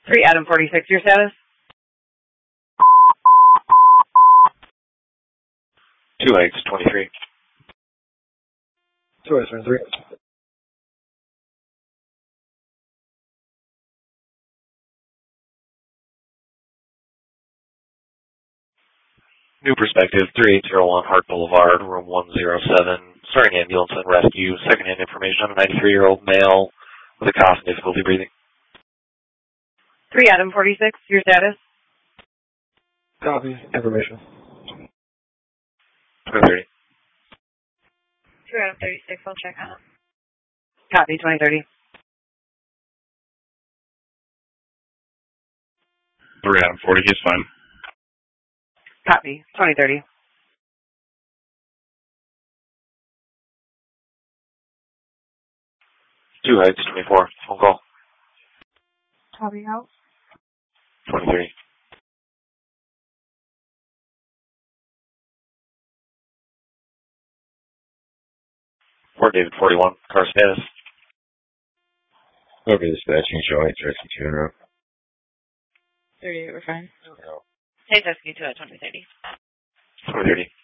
3 Adam 46, your status? 2X23. 2X23. New Perspective, 3801 Hart Boulevard, room 107. Starting ambulance and rescue. Secondhand information on a 93-year-old male with a cough and difficulty breathing. 3 Adam 46, your status? Copy. Information. 2030. 2 Adam 36, I'll check on it. Copy, 2030. 3 Adam 40, he's fine. Copy, 2030. 2X24, phone call. Copy, out. 2030. 4 David 41, car status. Okay, dispatching, show 8 rescue 2 en route. 38, we're fine. Hey, rescue 2 at 2030. 2030.